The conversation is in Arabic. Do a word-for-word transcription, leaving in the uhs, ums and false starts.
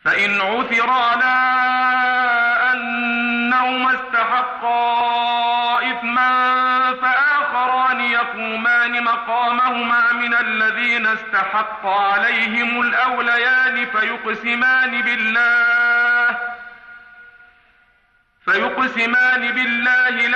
فإن عثر على أنهما استحقا إثما فآخران يقومان مقامهما من الذين استحق عليهم الأوليان فيقسمان بالله فيقسمان بالله